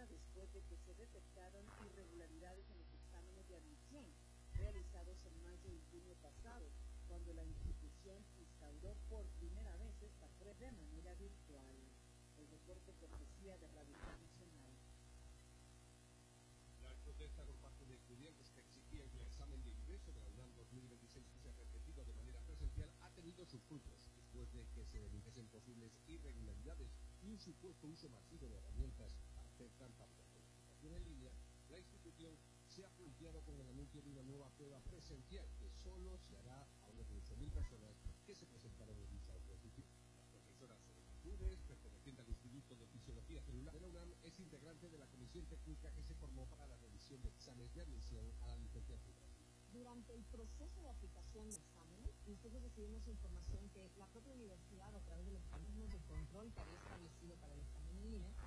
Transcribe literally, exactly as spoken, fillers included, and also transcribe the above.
realizada después de que se detectaron irregularidades en los exámenes de admisión realizados en mayo y junio pasado, cuando la institución instauró por primera vez esta prueba de manera virtual. El reporte cortesía de Radio Nacional. La protesta por parte de estudiantes que exigían que el examen de ingreso de la UNAM dos mil veintiséis fuese repetido de manera presencial ha tenido sus frutos, después de que se denunciasen posibles irregularidades y un supuesto uso masivo de herramientas para hacer trampa durante la educación en línea. La institución se ha pronunciado con el anuncio de una nueva prueba presencial que solo se hará a unas ocho mil personas que se presentaron en dicha oposición. La profesora Soledad Lourdes, perteneciente al Instituto de Fisiología Celular de la UNAM, es integrante de la comisión técnica que se formó para la revisión de exámenes de admisión a la licenciatura. Durante el proceso de aplicación de exámenes, nosotros recibimos información que la propia universidad, a través de los mecanismos de control que había establecido para el examen en línea,